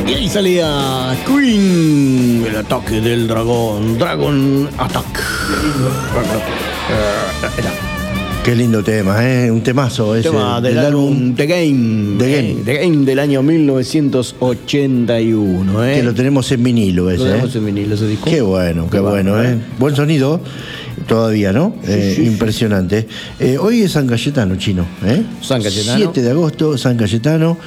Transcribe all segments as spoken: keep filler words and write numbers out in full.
Y ahí salía Queen, el ataque del dragón, Dragon Attack. Qué lindo tema, ¿eh? Un temazo ese. Tema del, del álbum, álbum The Game. The Game. Eh, The Game del año mil novecientos ochenta y uno, ¿eh? Que lo tenemos en vinilo ese. Lo tenemos ¿eh? en vinilo ese disco. Qué bueno, qué, qué bueno, bueno, ¿eh? Buen sonido todavía, ¿no? Sí, eh, sí, impresionante. Sí. Eh, hoy es San Cayetano, Chino. ¿eh? San Cayetano. siete de agosto, San Cayetano.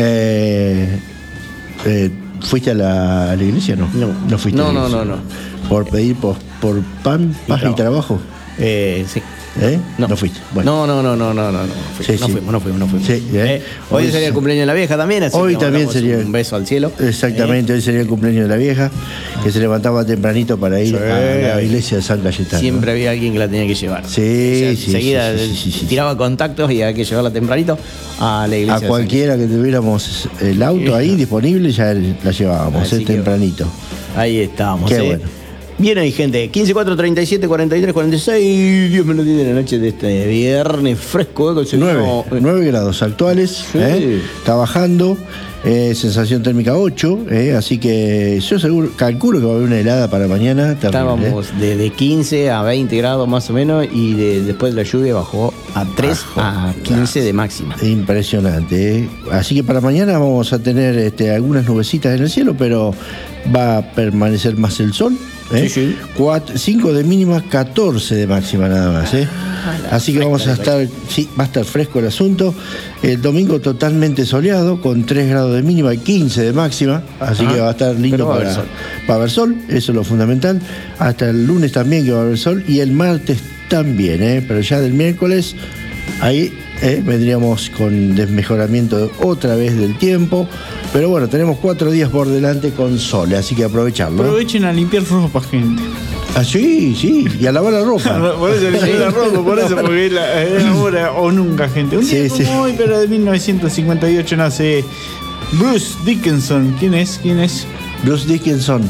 Eh, eh, ¿Fuiste a la, a la iglesia? No, no, no fuiste. No, no, no, no. ¿Por pedir por, por pan, paz y, y trabajo? Eh, sí. ¿Eh? No. no fuiste. Bueno. No, no, no, no, no, no. No, sí, no sí. fuimos, no fuimos, no fuimos. Sí, ¿eh? Eh, hoy, hoy sería el cumpleaños de la vieja también, así hoy que también sería un beso al cielo. Exactamente, ¿eh? Hoy sería el cumpleaños de la vieja, que se levantaba tempranito para ir sí. a la iglesia de San Cayetano. Siempre había alguien que la tenía que llevar. Sí, o sea, sí. Enseguida sí, sí, sí, sí. tiraba contactos y había que llevarla tempranito a la iglesia. A cualquiera que tuviéramos el auto ahí disponible, ya la llevábamos, eh, tempranito. Ahí estamos. Qué eh. bueno. Bien ahí, gente. quince, cuatro, treinta y siete, cuarenta y tres, cuarenta y seis, diez minutos de la noche de este viernes fresco. ¿eh? nueve grados actuales. Sí. ¿eh? Está bajando. Eh, sensación térmica ocho. Eh, así que yo seguro, calculo que va a haber una helada para mañana. Terrible, Estábamos eh. de, de quince a veinte grados más o menos. Y de, después de la lluvia bajó a tres bajó, a quince de máxima. Impresionante. Eh. Así que para mañana vamos a tener este, algunas nubecitas en el cielo, pero va a permanecer más el sol. ¿Eh? Sí, sí. cinco de mínima, catorce de máxima nada más. ¿eh? Así que vamos a estar, sí, va a estar fresco el asunto. El domingo totalmente soleado, con tres grados de mínima y quince de máxima. Así Ajá. que va a estar lindo va para, a para ver sol, eso es lo fundamental. Hasta el lunes también que va a haber sol y el martes también, ¿eh? Pero ya del miércoles, ahí eh, vendríamos con desmejoramiento otra vez del tiempo. Pero bueno, tenemos cuatro días por delante con sol, así que aprovecharlo. Aprovechen a limpiar ropa, gente. Ah, sí, sí, y a lavar la ropa. Por eso limpiar la ropa, por eso, porque es, la, es ahora o nunca, gente. Un día sí, como sí. hoy, pero de mil novecientos cincuenta y ocho nace Bruce Dickinson. ¿Quién es? ¿Quién es? Bruce Dickinson.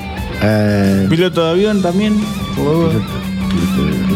Eh... Piloto de avión también. Piloto, piloto,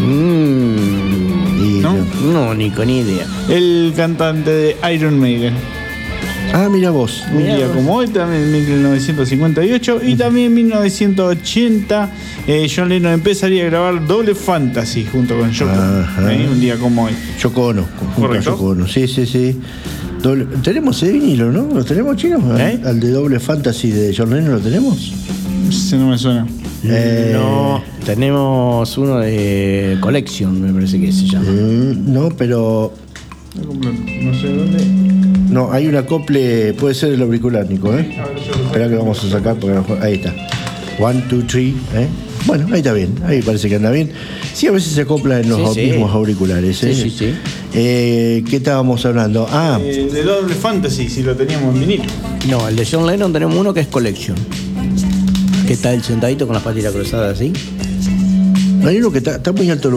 mm, y ¿no? No, ni con idea. El cantante de Iron Maiden. Ah, mira vos. Un mirá día vos. Como hoy, también en mil novecientos cincuenta y ocho. Y también en mil novecientos ochenta, eh, John Lennon empezaría a grabar Double Fantasy junto con Yoko. ¿eh? Un día como hoy. Yoko Ono. ¿Correcto? Yoko Ono. Sí, sí, sí. Doble... Tenemos ese vinilo, ¿no? ¿Lo tenemos, chinos? ¿Eh? Al de Double Fantasy de John Lennon, ¿lo tenemos? Ese no me suena. Eh... No, tenemos uno de Collection, me parece que se llama. Eh, no, pero... No sé dónde... No, hay un acople, puede ser el auricular, Nico, ¿eh? Espera que vamos a sacar, porque ahí está. One, two, three, ¿eh? Bueno, ahí está bien, ahí parece que anda bien. Sí, a veces se acopla en los sí, mismos sí. auriculares, ¿eh? Sí, sí, sí. Eh, ¿Qué estábamos hablando? Ah. Eh, de Double Fantasy, si lo teníamos en vinilo. No, el de John Lennon tenemos uno que es Collection. Que está el sentadito con las patitas cruzadas así. Hay uno que está, está muy alto.